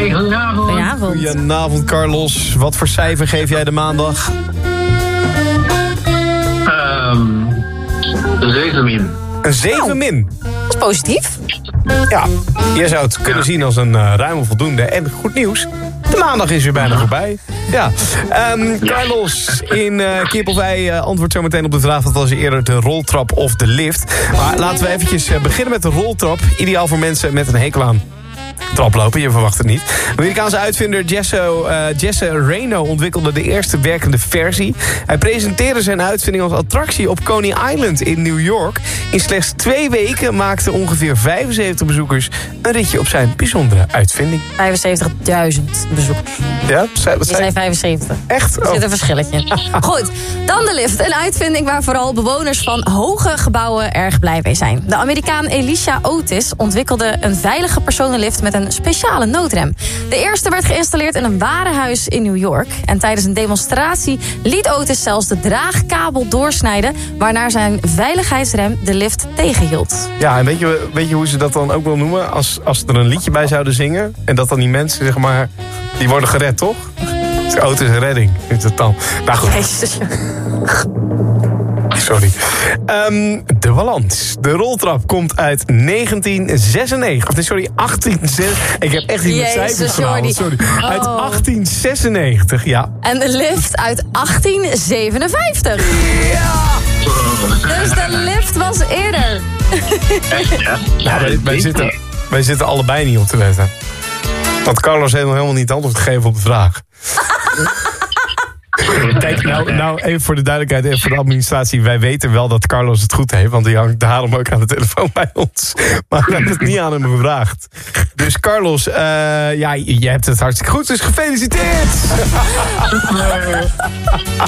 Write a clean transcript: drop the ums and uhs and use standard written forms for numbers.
Hey, goedenavond. Goedenavond. Goedenavond, Carlos. Wat voor cijfer geef jij de maandag? 7 min. Een 7 min. Dat is positief. Ja, je zou het kunnen zien als een ruime voldoende. En goed nieuws, de maandag is weer bijna voorbij. Ja, Carlos in Kippelvij antwoordt zo meteen op de vraag... wat was eerder de roltrap of de lift. Maar laten we eventjes beginnen met de roltrap. Ideaal voor mensen met een hekel aan traplopen, je verwacht het niet. Amerikaanse uitvinder Jesse Reno ontwikkelde de eerste werkende versie. Hij presenteerde zijn uitvinding als attractie op Coney Island in New York. In slechts 2 weken maakten ongeveer 75 bezoekers een ritje op zijn bijzondere uitvinding. 75.000 bezoekers. Ja? Die zijn 75. Echt? Er zit een verschilletje. Goed, dan de lift. Een uitvinding waar vooral bewoners van hoge gebouwen erg blij mee zijn. De Amerikaan Elisha Otis ontwikkelde een veilige personenlift met een speciale noodrem. De eerste werd geïnstalleerd in een warenhuis in New York. En tijdens een demonstratie liet Otis zelfs de draagkabel doorsnijden, waarna zijn veiligheidsrem de lift tegenhield. Ja, en weet je hoe ze dat dan ook wel noemen? Als ze er een liedje bij zouden zingen en dat dan die mensen, zeg maar, die worden gered, toch? De auto is een redding, is het dan. Nou goed. Jezus. Sorry. De balans. De roltrap komt uit 1996. Of nee, sorry, 1896. Ik heb echt niet met cijfers gehouden. Sorry. Uit 1896, ja. En de lift uit 1857. Ja! Dus de lift was eerder. Echt, ja? Ja, wij zitten allebei niet op te letten. Want Carlos heeft nog helemaal niet antwoord gegeven op de vraag. Kijk, nou even voor de duidelijkheid en voor de administratie. Wij weten wel dat Carlos het goed heeft, want die hangt daarom ook aan de telefoon bij ons. Maar we hebben het niet aan hem gevraagd. Dus Carlos, ja, je hebt het hartstikke goed, dus gefeliciteerd!